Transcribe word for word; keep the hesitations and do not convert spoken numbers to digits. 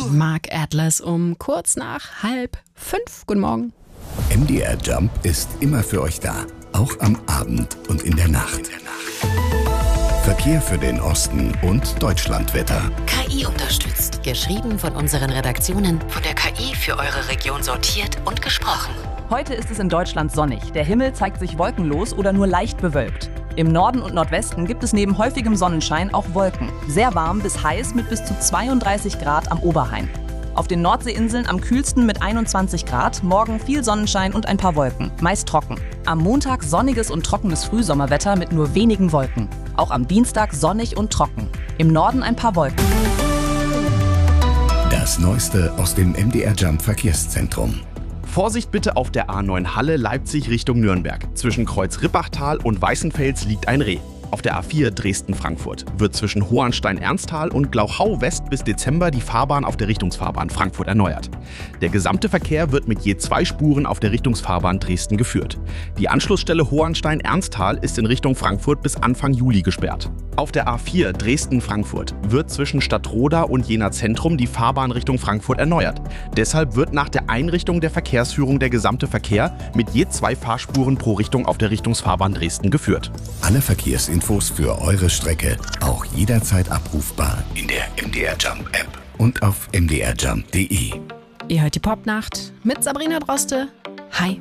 Mark Atlas um kurz nach halb fünf. Guten Morgen. M D R Jump ist immer für euch da, auch am Abend und in der Nacht. Verkehr für den Osten und Deutschlandwetter. K I unterstützt. Geschrieben von unseren Redaktionen, von der K I für eure Region sortiert und gesprochen. Heute ist es in Deutschland sonnig. Der Himmel zeigt sich wolkenlos oder nur leicht bewölkt. Im Norden und Nordwesten gibt es neben häufigem Sonnenschein auch Wolken. Sehr warm bis heiß mit bis zu zweiunddreißig Grad am Oberrhein. Auf den Nordseeinseln am kühlsten mit einundzwanzig Grad, morgen viel Sonnenschein und ein paar Wolken, meist trocken. Am Montag sonniges und trockenes Frühsommerwetter mit nur wenigen Wolken. Auch am Dienstag sonnig und trocken. Im Norden ein paar Wolken. Das Neueste aus dem M D R Jump Verkehrszentrum. Vorsicht bitte auf der A neun Halle Leipzig Richtung Nürnberg. Zwischen Kreuz Rippachtal und Weißenfels liegt ein Reh. Auf der A vier Dresden-Frankfurt wird zwischen Hohenstein-Ernsthal und Glauchau West bis Dezember die Fahrbahn auf der Richtungsfahrbahn Frankfurt erneuert. Der gesamte Verkehr wird mit je zwei Spuren auf der Richtungsfahrbahn Dresden geführt. Die Anschlussstelle Hohenstein-Ernsthal ist in Richtung Frankfurt bis Anfang Juli gesperrt. Auf der A vier Dresden-Frankfurt wird zwischen Stadtroda und Jena Zentrum die Fahrbahn Richtung Frankfurt erneuert. Deshalb wird nach der Einrichtung der Verkehrsführung der gesamte Verkehr mit je zwei Fahrspuren pro Richtung auf der Richtungsfahrbahn Dresden geführt. Alle Verkehrsinfos für eure Strecke auch jederzeit abrufbar in der M D R Jump App und auf m d r jump punkt d e. Ihr hört die Popnacht mit Sabrina Droste. Hi.